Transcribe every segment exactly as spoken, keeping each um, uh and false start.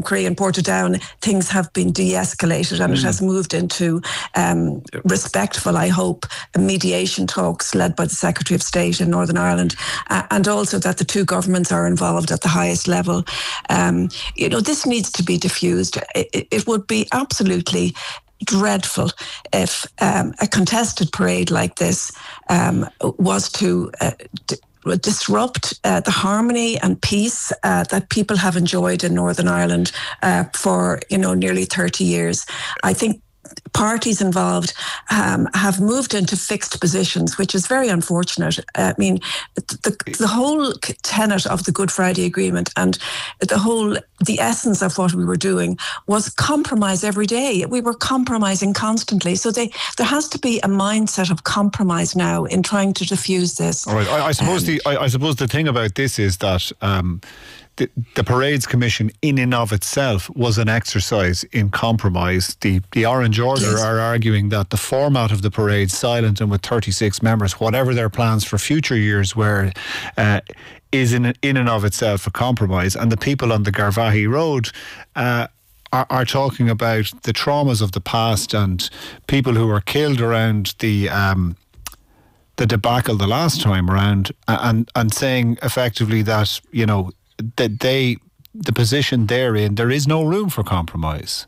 Glencree and Portadown, things have been de-escalated and mm. it has moved into um, respectful, I hope, mediation talks led by the Secretary of State in Northern Ireland, uh, and also that the two governments are involved at the highest level. Um, you know, this needs to be diffused. It, it would be absolutely dreadful if um, a contested parade like this um, was to uh, d- disrupt uh, the harmony and peace uh, that people have enjoyed in Northern Ireland uh, for, you know, nearly thirty years. I think parties involved um, have moved into fixed positions, which is very unfortunate. Uh, I mean, the, the whole tenet of the Good Friday Agreement and the whole, the essence of what we were doing was compromise every day. We were compromising constantly. So they, there has to be a mindset of compromise now in trying to diffuse this. All right. I, I suppose um, the I, I suppose the thing about this is that um, The, the Parades Commission in and of itself was an exercise in compromise. The the Orange Order yes. are arguing that the format of the parade, silent and with thirty-six members, whatever their plans for future years were, uh, is in in and of itself a compromise. And the people on the Garvaghey Road uh, are, are talking about the traumas of the past and people who were killed around the um, the debacle the last time around, and and saying effectively that, you know, that they, the position they're in, there is no room for compromise.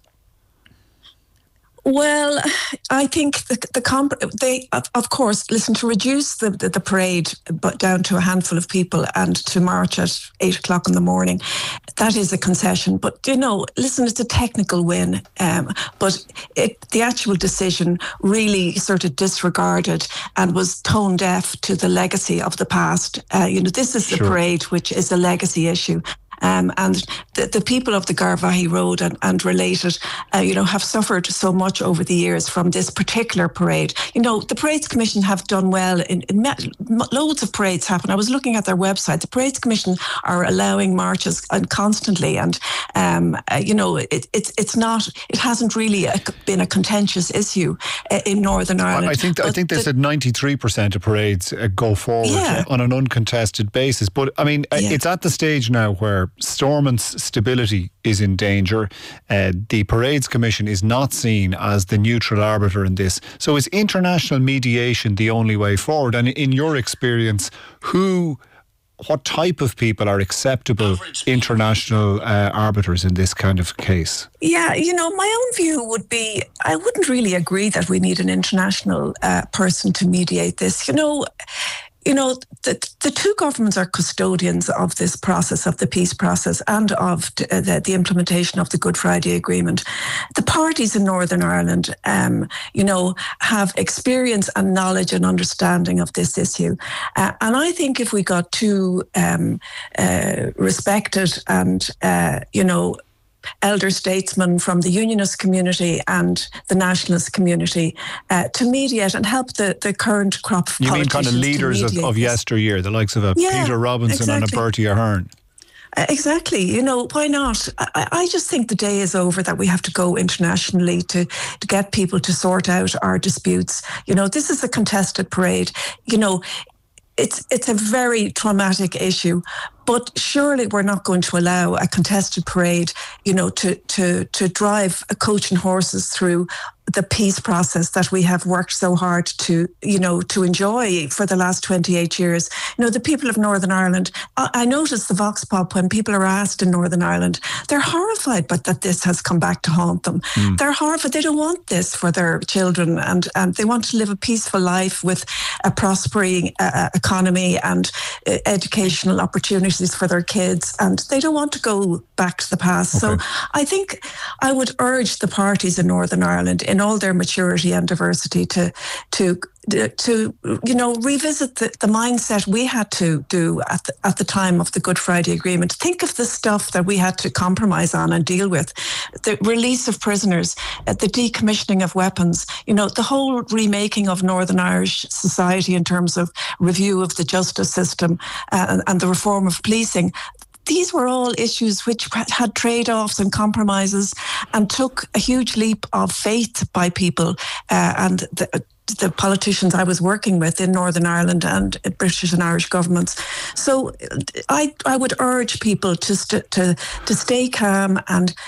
Well, I think the, the comp- they, of, of course, listen, to reduce the, the, the parade but down to a handful of people and to march at eight o'clock in the morning, that is a concession. But, you know, listen, it's a technical win. Um, but it, the actual decision really sort of disregarded and was tone deaf to the legacy of the past. Uh, you know, this is the sure. parade, which is a legacy issue. Um, and the, the people of the Garvaghey Road and, and related, uh, you know, have suffered so much over the years from this particular parade. You know, the Parades Commission have done well. In, in me- loads of parades happen. I was looking at their website. The Parades Commission are allowing marches and constantly, and um, uh, you know, it, it's it's not. It hasn't really a, been a contentious issue uh, in Northern Ireland. I think I think they the, said ninety-three percent of parades uh, go forward yeah. on an uncontested basis. But I mean, yeah. it's at the stage now where Stormont's stability is in danger. Uh, the Parades Commission is not seen as the neutral arbiter in this. So is international mediation the only way forward? And in your experience, who, what type of people are acceptable international uh, arbiters in this kind of case? Yeah, you know, my own view would be, I wouldn't really agree that we need an international uh, person to mediate this. You know, You know, the, the two governments are custodians of this process, of the peace process, and of the, the implementation of the Good Friday Agreement. The parties in Northern Ireland, um, you know, have experience and knowledge and understanding of this issue. Uh, and I think if we got two um, uh, respected and, uh, you know, elder statesmen from the unionist community and the nationalist community uh, to mediate and help the, the current crop of you politicians. You mean kind of leaders of, of yesteryear, the likes of a yeah, Peter Robinson exactly. and a Bertie Ahern? Uh, exactly. You know, why not? I, I just think the day is over that we have to go internationally to, to get people to sort out our disputes. You know, this is a contested parade. You know, it's it's a very traumatic issue. But surely we're not going to allow a contested parade, you know, to to to drive a coach and horses through the peace process that we have worked so hard to, you know, to enjoy for the last twenty-eight years. You know, the people of Northern Ireland, I, I noticed the vox pop when people are asked in Northern Ireland, they're horrified but that this has come back to haunt them. Mm. They're horrified. They don't want this for their children, and, and they want to live a peaceful life with a prospering uh, economy and uh, educational opportunities for their kids, and they don't want to go back to the past. Okay. So I think I would urge the parties in Northern Ireland, in all their maturity and diversity, to to to you know revisit the, the mindset we had to do at the, at the time of the Good Friday Agreement. Think of the stuff that we had to compromise on and deal with: the release of prisoners, uh, the decommissioning of weapons, you know, the whole remaking of Northern Irish society in terms of review of the justice system uh, and, and the reform of policing. These were all issues which had trade-offs and compromises and took a huge leap of faith by people uh, and the, the politicians I was working with in Northern Ireland and British and Irish governments. So I I would urge people to st- to to stay calm and